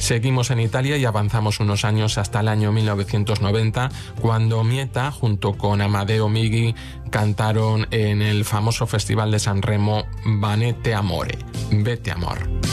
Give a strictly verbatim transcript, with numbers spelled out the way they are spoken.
Seguimos en Italia y avanzamos unos años hasta el año mil novecientos noventa, cuando Mieta, junto con Amadeo Mighi, cantaron en el famoso Festival de Sanremo Vanete Amore, Vete Amor.